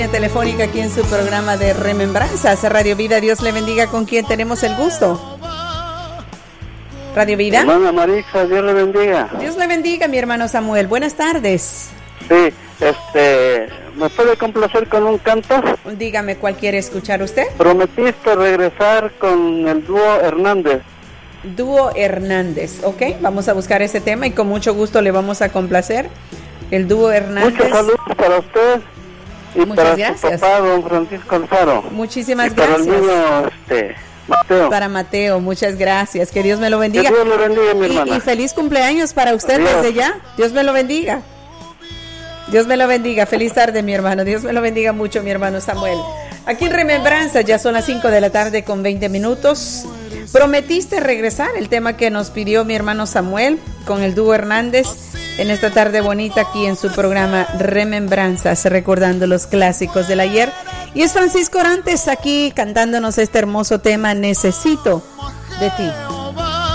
Telefónica aquí en su programa de Remembranzas, Radio Vida. Dios le bendiga. ¿Con quién tenemos el gusto? Radio Vida. Hermana Marisa, Dios le bendiga. Dios le bendiga, mi hermano Samuel. Buenas tardes. Sí, ¿me puede complacer con un canto? Dígame, ¿cuál quiere escuchar usted? Prometiste regresar con el dúo Hernández. Dúo Hernández, ok. Vamos a buscar ese tema y con mucho gusto le vamos a complacer. El dúo Hernández. Muchos saludos para usted. Y muchas para gracias. su papá, don Francisco Alfaro. Muchísimas y para gracias. el niño, Mateo. Para Mateo, muchas gracias. Que Dios me lo bendiga. Que Dios le bendiga, mi hermana. Y feliz cumpleaños para usted. Adiós. Desde ya. Dios me lo bendiga. Dios me lo bendiga. Feliz tarde, mi hermano. Dios me lo bendiga mucho, mi hermano Samuel. Aquí en Remembranza, ya son las 5 de la tarde con 20 minutos. Prometiste regresar, el tema que nos pidió mi hermano Samuel con el dúo Hernández en esta tarde bonita aquí en su programa Remembranzas, recordando los clásicos del ayer. Y es Francisco Orantes aquí cantándonos este hermoso tema, Necesito de ti.